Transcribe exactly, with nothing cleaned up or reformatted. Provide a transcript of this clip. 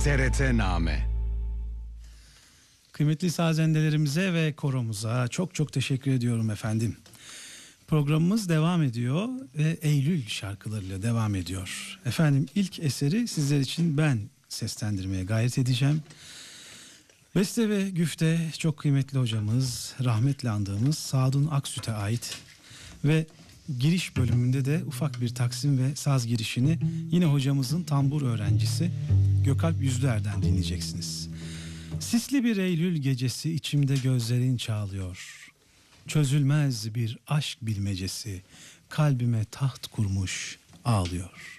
T R T-Name. Kıymetli sazendelerimize ve koromuza çok çok teşekkür ediyorum efendim. Programımız devam ediyor ve Eylül şarkılarıyla devam ediyor. Efendim ilk eseri sizler için ben seslendirmeye gayret edeceğim. Beste ve güfte çok kıymetli hocamız, rahmetle andığımız Sadun Aksüt'e ait ve giriş bölümünde de ufak bir taksim ve saz girişini yine hocamızın tambur öğrencisi Gökalp Yüzler'den dinleyeceksiniz. Sisli bir Eylül gecesi içimde gözlerin çağlıyor. Çözülmez bir aşk bilmecesi kalbime taht kurmuş ağlıyor.